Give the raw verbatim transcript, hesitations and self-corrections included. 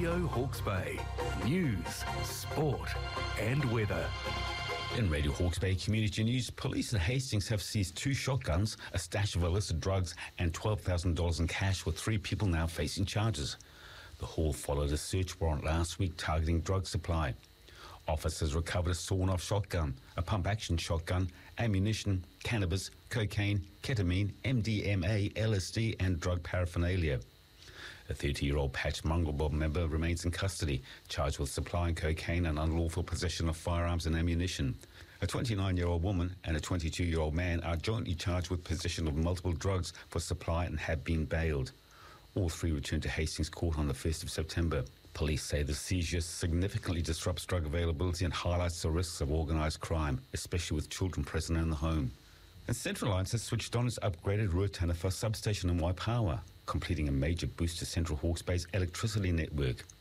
Radio Hawke's Bay. News, sport and weather. In Radio Hawke's Bay Community News, police in Hastings have seized two shotguns, a stash of illicit drugs and twelve thousand dollars in cash, with three people now facing charges. The haul followed a search warrant last week targeting drug supply. Officers recovered a sawn-off shotgun, a pump-action shotgun, ammunition, cannabis, cocaine, ketamine, M D M A, L S D and drug paraphernalia. A thirty-year-old Patch Mongrel Mob member remains in custody, charged with supplying cocaine and unlawful possession of firearms and ammunition. A twenty-nine-year-old woman and a twenty-two-year-old man are jointly charged with possession of multiple drugs for supply and have been bailed. All three returned to Hastings Court on the first of September. Police say the seizure significantly disrupts drug availability and highlights the risks of organised crime, especially with children present in the home. And Central Alliance has switched on its upgraded Ruataniwha substation in Waipawa, completing a major boost to Central Hawke's Bay's electricity network.